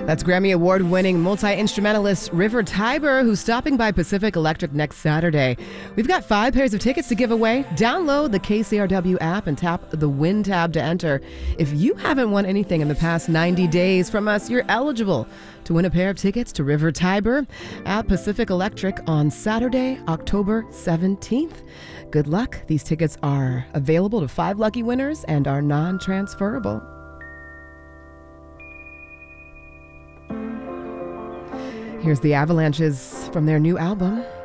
That's Grammy Award-winning multi-instrumentalist River Tiber, who's stopping by Pacific Electric next Saturday. We've got 5 pairs of tickets to give away. Download the KCRW app and tap the Win tab to enter. If you haven't won anything in the past 90 days from us, you're eligible to win a pair of tickets to River Tiber at Pacific Electric on Saturday, October 17th. Good luck. These tickets are available to 5 lucky winners and are non-transferable. Here's the Avalanches from their new album,